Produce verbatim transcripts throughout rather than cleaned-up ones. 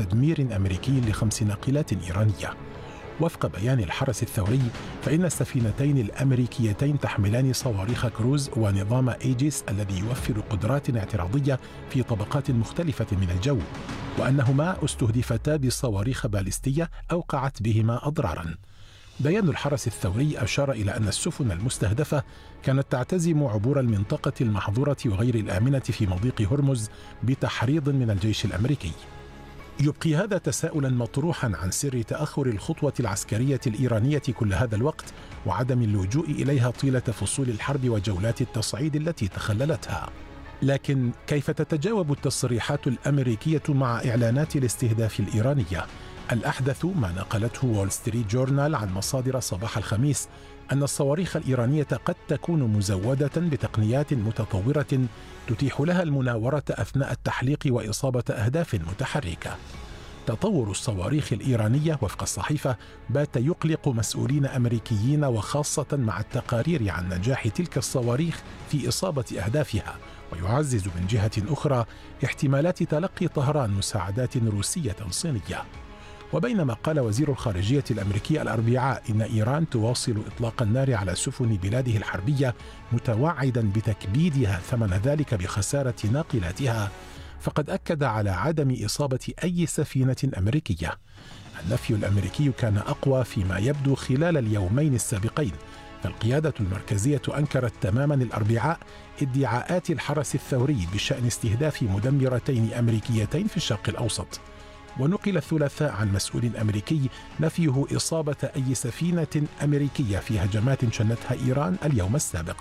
تدمير أمريكي لخمس ناقلات إيرانية. وفق بيان الحرس الثوري، فإن السفينتين الأمريكيتين تحملان صواريخ كروز ونظام إيجيس الذي يوفر قدرات اعتراضية في طبقات مختلفة من الجو، وأنهما استهدفتا بصواريخ باليستية أوقعت بهما أضرارا. بيان الحرس الثوري أشار إلى أن السفن المستهدفة كانت تعتزم عبور المنطقة المحظورة وغير الآمنة في مضيق هرمز بتحريض من الجيش الأمريكي. يبقي هذا تساؤلا مطروحا عن سر تأخر الخطوة العسكرية الإيرانية كل هذا الوقت وعدم اللجوء إليها طيلة فصول الحرب وجولات التصعيد التي تخللتها. لكن كيف تتجاوب التصريحات الأمريكية مع إعلانات الاستهداف الإيرانية؟ الأحدث ما نقلته وول ستريت جورنال عن مصادر صباح الخميس أن الصواريخ الإيرانية قد تكون مزودة بتقنيات متطورة تتيح لها المناورة أثناء التحليق وإصابة أهداف متحركة. تطور الصواريخ الإيرانية وفق الصحيفة بات يقلق مسؤولين أمريكيين، وخاصة مع التقارير عن نجاح تلك الصواريخ في إصابة أهدافها، ويعزز من جهة أخرى احتمالات تلقي طهران مساعدات روسية صينية. وبينما قال وزير الخارجية الأمريكي الأربعاء إن إيران تواصل إطلاق النار على سفن بلاده الحربية متوعدا بتكبيدها ثمن ذلك بخسارة ناقلاتها، فقد أكد على عدم إصابة أي سفينة أمريكية. النفي الأمريكي كان أقوى فيما يبدو خلال اليومين السابقين، فالقيادة المركزية أنكرت تماما الأربعاء ادعاءات الحرس الثوري بشأن استهداف مدمرتين أمريكيتين في الشرق الأوسط. ونقل الثلاثاء عن مسؤول أمريكي نفيه إصابة أي سفينة أمريكية في هجمات شنتها إيران اليوم السابق.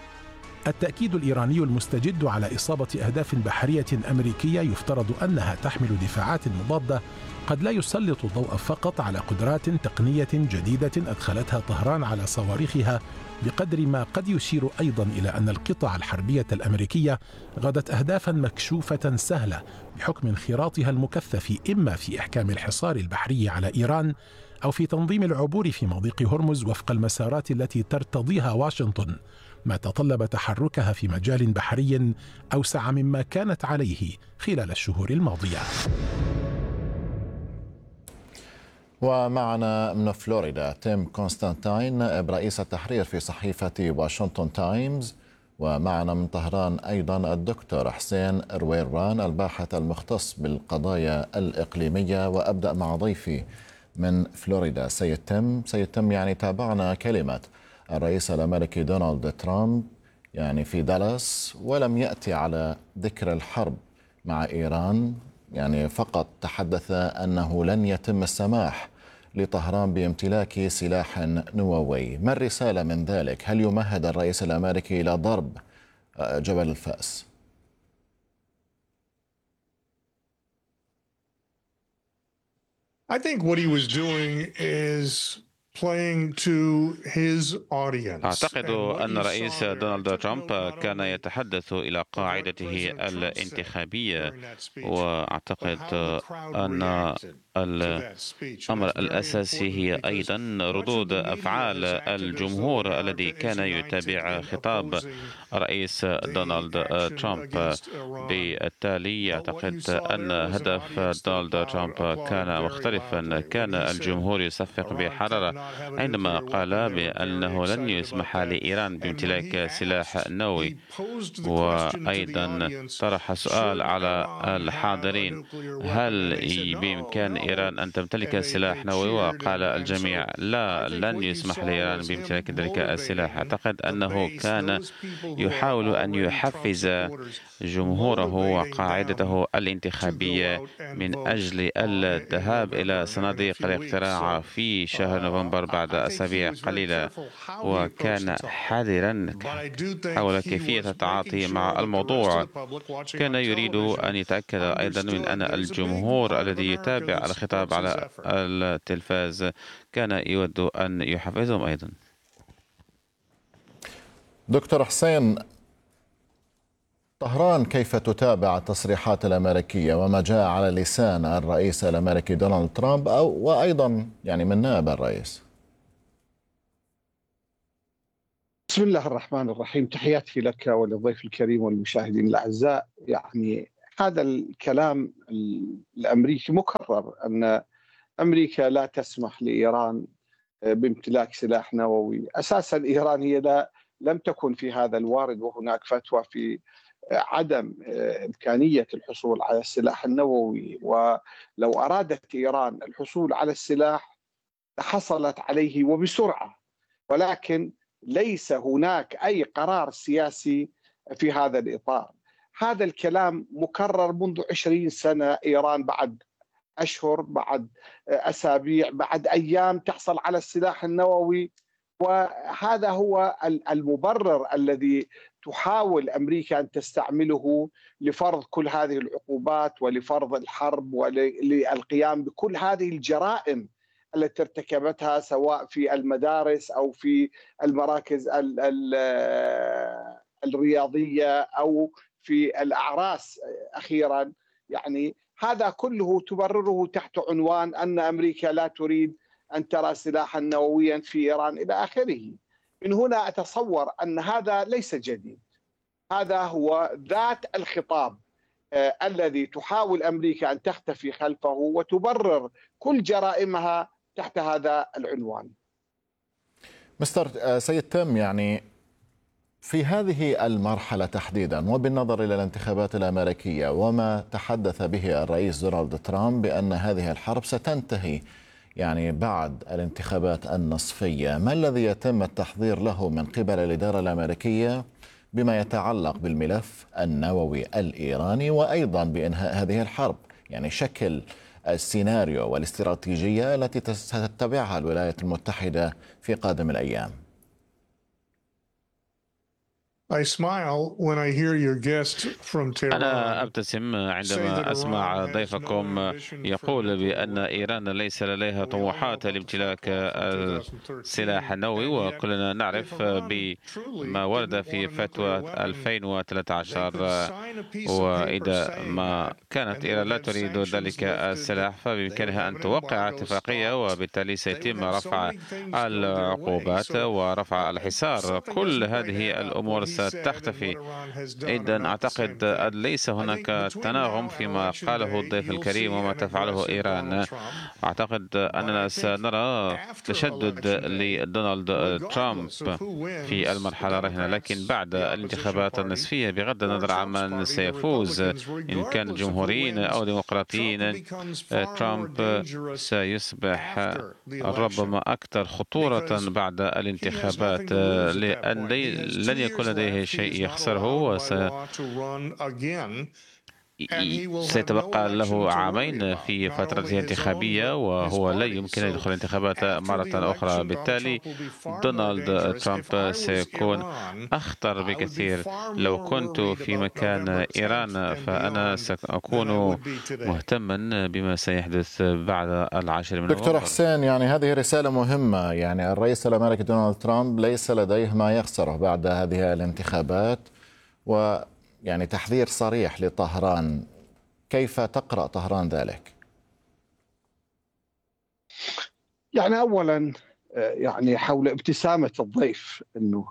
التأكيد الإيراني المستجد على إصابة أهداف بحرية أمريكية يفترض أنها تحمل دفاعات مضادة قد لا يسلط الضوء فقط على قدرات تقنية جديدة أدخلتها طهران على صواريخها، بقدر ما قد يشير أيضا إلى أن القطع الحربية الأمريكية غدت أهدافا مكشوفة سهلة بحكم انخراطها المكثف إما في إحكام الحصار البحري على إيران أو في تنظيم العبور في مضيق هرمز وفق المسارات التي ترتضيها واشنطن، ما تطلب تحركها في مجال بحري أوسع مما كانت عليه خلال الشهور الماضية. ومعنا من فلوريدا تيم كونستانتين نائب رئيس التحرير في صحيفة واشنطن تايمز، ومعنا من طهران أيضا الدكتور حسين رويران الباحث المختص بالقضايا الإقليمية. وأبدأ مع ضيفي من فلوريدا سيد تيم. سيد تيم، يعني تابعنا كلمة الرئيس الأمريكي دونالد ترامب يعني في دالاس، ولم يأتي على ذكر الحرب مع إيران، يعني فقط تحدث أنه لن يتم السماح لطهران بامتلاك سلاح نووي. ما الرسالة من ذلك؟ هل يمهد الرئيس الأمريكي إلى ضرب جبل الفأس؟ I think what he was doing is playing to his audience. أعتقد أن الرئيس دونالد ترامب كان يتحدث إلى قاعدته الانتخابية، وأعتقد أن الأمر الأساسي هي أيضا ردود أفعال الجمهور الذي كان يتابع خطاب الرئيس دونالد ترامب. بالتالي أعتقد أن هدف دونالد ترامب كان مختلفا. كان الجمهور يصفق بحرارة عندما قال بأنه لن يسمح لإيران بامتلاك سلاح نووي، وأيضا طرح سؤال على الحاضرين: هل بإمكان إيران أن تمتلك سلاح نووي؟ وقال الجميع لا، لن يسمح لإيران بامتلاك ذلك السلاح. أعتقد أنه كان يحاول أن يحفز جمهوره وقاعدته الانتخابية من أجل الذهاب إلى صناديق الاقتراع في شهر نوفمبر بعد أسابيع قليلة، وكان حذرا حول كيفية التعاطي مع الموضوع. كان يريد أن يتأكد أيضا من أن الجمهور الذي يتابع الخطاب على التلفاز كان يود أن يحفزهم أيضا. دكتور حسين، طهران كيف تتابع التصريحات الأمريكية وما جاء على لسان الرئيس الأمريكي دونالد ترامب أو وأيضا يعني من نائب الرئيس؟ بسم الله الرحمن الرحيم، تحياتي لك وللضيف الكريم والمشاهدين الأعزاء. يعني هذا الكلام الأمريكي مكرر، أن أمريكا لا تسمح لإيران بامتلاك سلاح نووي. أساسا إيران هي لا لم تكن في هذا الوارد، وهناك فتوى في عدم إمكانية الحصول على السلاح النووي، ولو أرادت إيران الحصول على السلاح حصلت عليه وبسرعة، ولكن ليس هناك أي قرار سياسي في هذا الإطار. هذا الكلام مكرر منذ عشرين سنة. إيران بعد أشهر، بعد أسابيع، بعد أيام تحصل على السلاح النووي، وهذا هو المبرر الذي تحاول أمريكا أن تستعمله لفرض كل هذه العقوبات ولفرض الحرب وللقيام بكل هذه الجرائم التي ارتكبتها سواء في المدارس أو في المراكز الرياضية أو في الأعراس أخيرا. يعني هذا كله تبرره تحت عنوان أن أمريكا لا تريد أن ترى سلاحا نوويا في إيران إلى آخره. من هنا أتصور أن هذا ليس جديد، هذا هو ذات الخطاب آه الذي تحاول أمريكا أن تختفي خلفه وتبرر كل جرائمها تحت هذا العنوان. مستر سيد تم، يعني في هذه المرحلة تحديدا وبالنظر إلى الانتخابات الأمريكية وما تحدث به الرئيس دونالد ترامب بأن هذه الحرب ستنتهي يعني بعد الانتخابات النصفية، ما الذي يتم التحضير له من قبل الإدارة الأمريكية بما يتعلق بالملف النووي الإيراني وأيضا بإنهاء هذه الحرب؟ يعني شكل السيناريو والاستراتيجية التي ستتبعها الولايات المتحدة في قادم الأيام. I smile when I hear your guest from Tehran. أنا أبتسم عندما أسمع ضيفكم يقول بأن إيران ليس لديها طموحات لامتلاك السلاح النووي، وكلنا نعرف بما ورد في فتوى ألفين وثلاثة عشر، وإذا ما كانت إيران لا تريد ذلك السلاح فبإمكانها أن توقع اتفاقية، وبالتالي سيتم رفع العقوبات ورفع الحصار. كل هذه الأمور تختفي. إذن أعتقد أن ليس هناك تناغم فيما قاله الضيف الكريم وما تفعله إيران. أعتقد أننا سنرى تشدد لدونالد ترامب في المرحلة الراهنة، لكن بعد الانتخابات النصفية بغض النظر عن من سيفوز إن كان جمهوريين أو ديمقراطيين، ترامب سيصبح ربما أكثر خطورة بعد الانتخابات، لأن لن يكون لديه شيء يخسره، وسيتبقى له عامين في فترته الانتخابية وهو لا يمكن أن يدخل الانتخابات مرة أخرى. بالتالي دونالد ترامب سيكون أخطر بكثير. لو كنت في مكان إيران فأنا سأكون مهتما بما سيحدث بعد العاشر من دكتور نوفمبر. حسين، يعني هذه رسالة مهمة. يعني الرئيس الأمريكي دونالد ترامب ليس لديه ما يخسره بعد هذه الانتخابات، و يعني تحذير صريح لطهران. كيف تقرأ طهران ذلك؟ يعني أولا يعني حول ابتسامة الضيف، أنه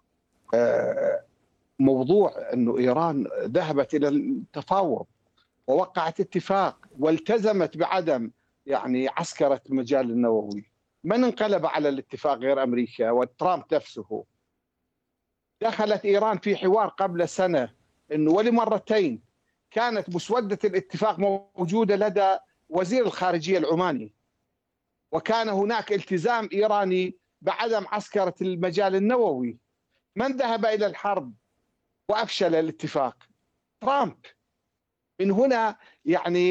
موضوع أنه إيران ذهبت إلى التفاوض ووقعت اتفاق والتزمت بعدم يعني عسكرة المجال النووي. من انقلب على الاتفاق غير أمريكا وترامب نفسه؟ دخلت إيران في حوار قبل سنة أنه ولمرتين كانت مسودة الاتفاق موجودة لدى وزير الخارجية العماني، وكان هناك التزام إيراني بعدم عسكرة المجال النووي. من ذهب إلى الحرب وأفشل الاتفاق؟ ترامب. من هنا يعني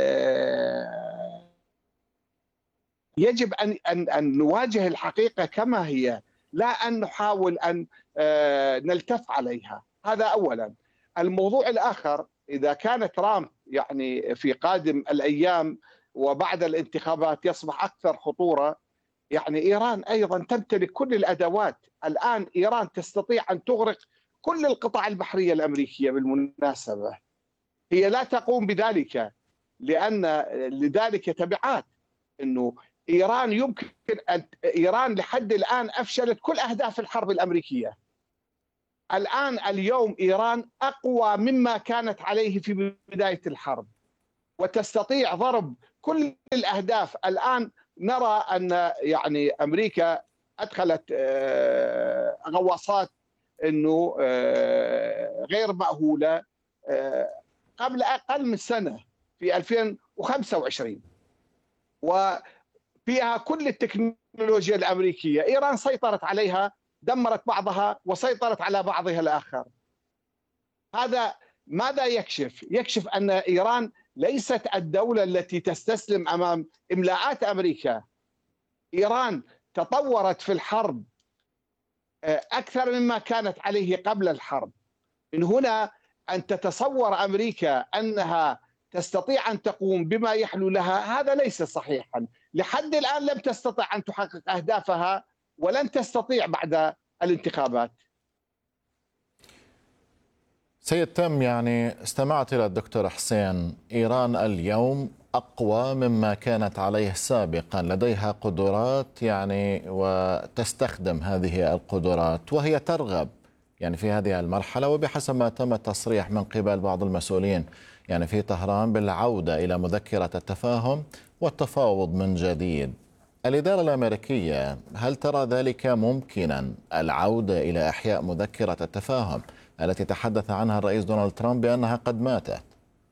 يجب أن أن أن نواجه الحقيقة كما هي، لا أن نحاول أن نلتف عليها. هذا أولا. الموضوع الآخر، إذا كان ترامب يعني في قادم الأيام وبعد الانتخابات يصبح أكثر خطورة، يعني إيران أيضا تمتلك كل الأدوات. الآن إيران تستطيع أن تغرق كل القطع البحرية الأمريكية. بالمناسبة هي لا تقوم بذلك لأن لذلك تبعات. إنه إيران يمكن أن إيران لحد الآن أفشلت كل أهداف الحرب الأمريكية. الآن اليوم إيران أقوى مما كانت عليه في بداية الحرب، وتستطيع ضرب كل الأهداف. الآن نرى أن يعني أمريكا أدخلت غواصات أنه غير مأهولة قبل أقل من سنة في ألفين وخمسة وعشرين، وفيها كل التكنولوجيا الأمريكية. إيران سيطرت عليها، دمرت بعضها وسيطرت على بعضها الآخر. هذا ماذا يكشف؟ يكشف أن إيران ليست الدولة التي تستسلم أمام إملاءات أمريكا. إيران تطورت في الحرب أكثر مما كانت عليه قبل الحرب. من هنا أن تتصور أمريكا أنها تستطيع أن تقوم بما يحلو لها، هذا ليس صحيحا. لحد الآن لم تستطع أن تحقق أهدافها، ولن تستطيع بعد الانتخابات. سيد تم، يعني استمعت إلى الدكتور حسين، إيران اليوم أقوى مما كانت عليه سابقا، لديها قدرات يعني وتستخدم هذه القدرات، وهي ترغب يعني في هذه المرحلة، وبحسب ما تم التصريح من قبل بعض المسؤولين يعني في طهران بالعودة إلى مذكرة التفاهم والتفاوض من جديد. الإدارة الأمريكية هل ترى ذلك ممكنا، العودة إلى إحياء مذكرة التفاهم التي تحدث عنها الرئيس دونالد ترامب بأنها قد ماتت؟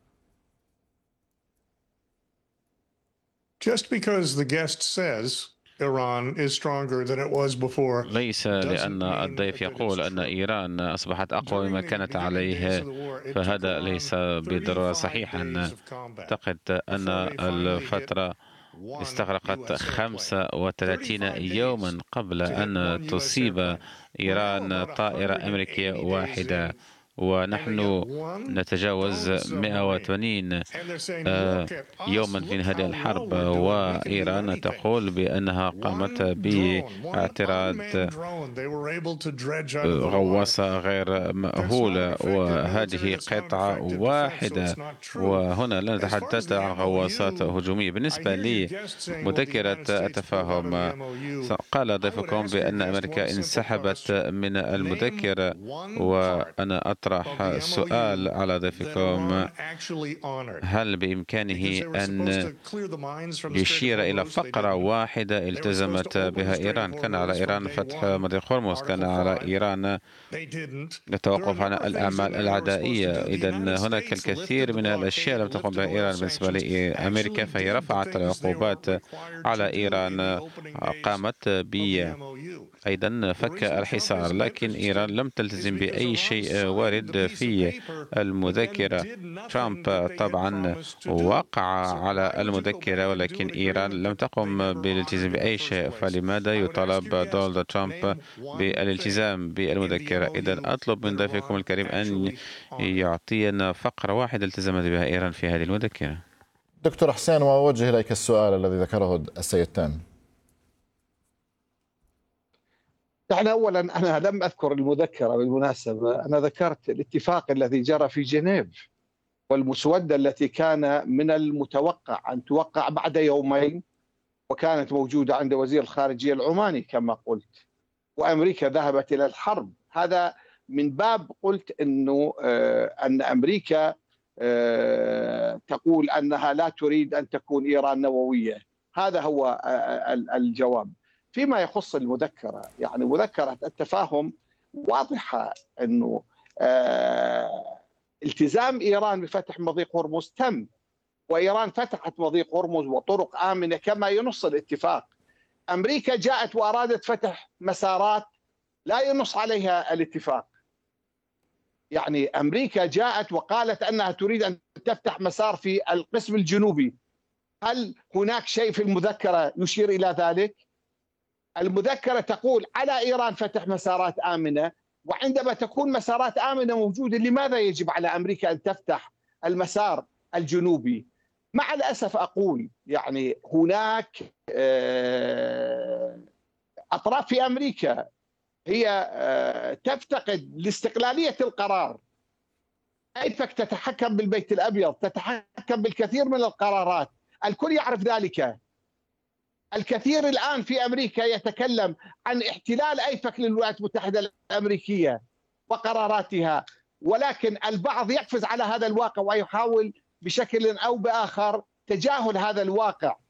Just because the guest says Iran is stronger than it was before. ليس لأن الضيف يقول أن إيران أصبحت أقوى مما كانت عليه فهذا ليس بالضرورة صحيحا. أعتقد أن الفترة استغرقت خمسة وثلاثين يوما قبل أن تصيب إيران طائرة أمريكية واحدة، ونحن نتجاوز مئة وثمانين يوما في هذه الحرب، وإيران تقول بأنها قامت باعتراض غواصة غير مأهولة، وهذه قطعة واحدة، وهنا لا نتحدث عن غواصات هجومية. بالنسبة لمذكرة التفاهم، قال ضيفكم بأن أمريكا انسحبت من المذكرة، وأنا أطرح سؤال على ضيفكم: هل بإمكانه أن يشير إلى فقرة واحدة التزمت بها إيران؟ كان على إيران فتح مضيق هرمز، كان على إيران التوقف عن الأعمال العدائية. إذا هناك الكثير من الأشياء لم تقم بها إيران. بالنسبة لأمريكا فهي رفعت العقوبات على إيران، قامت ب أيضا فك الحصار، لكن إيران لم تلتزم بأي شيء وارد في المذكرة. ترامب طبعا وقع على المذكرة، ولكن إيران لم تقم بالالتزام بأي شيء، فلماذا يطالب دونالد ترامب بالالتزام بالمذكرة؟ إذا أطلب من ضيفكم الكريم أن يعطينا فقرة واحدة التزمت بها إيران في هذه المذكرة. دكتور حسين، وأوجه إليك السؤال الذي ذكره السيد تام. يعني أولا أنا لم أذكر المذكرة بالمناسبة، أنا ذكرت الاتفاق الذي جرى في جنيف والمسودة التي كان من المتوقع أن توقع بعد يومين، وكانت موجودة عند وزير الخارجية العماني كما قلت، وأمريكا ذهبت إلى الحرب. هذا من باب قلت أنه أن أمريكا تقول أنها لا تريد أن تكون إيران نووية. هذا هو الجواب. فيما يخص المذكرة، يعني مذكرة التفاهم واضحة أنه التزام إيران بفتح مضيق هرمز تم، وإيران فتحت مضيق هرمز وطرق آمنة كما ينص الاتفاق. أمريكا جاءت وأرادت فتح مسارات لا ينص عليها الاتفاق. يعني أمريكا جاءت وقالت أنها تريد أن تفتح مسار في القسم الجنوبي. هل هناك شيء في المذكرة يشير إلى ذلك؟ المذكرة تقول على إيران فتح مسارات آمنة، وعندما تكون مسارات آمنة موجودة لماذا يجب على أمريكا أن تفتح المسار الجنوبي؟ مع الأسف أقول يعني هناك أطراف في أمريكا هي تفتقد لاستقلالية القرار. أيبك تتحكم بالبيت الأبيض، تتحكم بالكثير من القرارات، الكل يعرف ذلك. الكثير الآن في أمريكا يتكلم عن احتلال أيبك للولايات المتحدة الأمريكية، وقراراتها، ولكن البعض يقفز على هذا الواقع ويحاول بشكل أو بآخر تجاهل هذا الواقع.